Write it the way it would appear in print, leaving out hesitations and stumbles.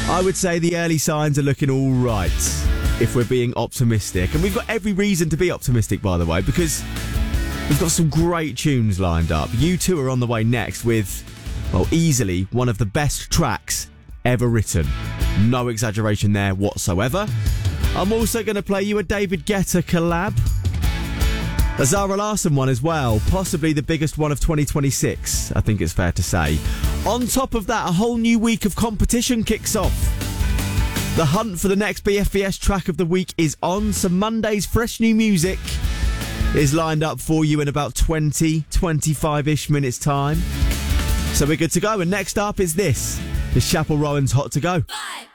I would say the early signs are looking all right, if we're being optimistic. And we've got every reason to be optimistic, by the way, because we've got some great tunes lined up. U2 are on the way next with, well, easily one of the best tracks ever written. No exaggeration there whatsoever. I'm also going to play you a David Guetta collab. A Zara Larsson one as well, possibly the biggest one of 2026, I think it's fair to say. On top of that, a whole new week of competition kicks off. The hunt for the next BFBS track of the week is on, so Monday's fresh new music is lined up for you in about 25-ish minutes time. So we're good to go, and next up is this. It's Chapel Rowan's Hot to Go. 5,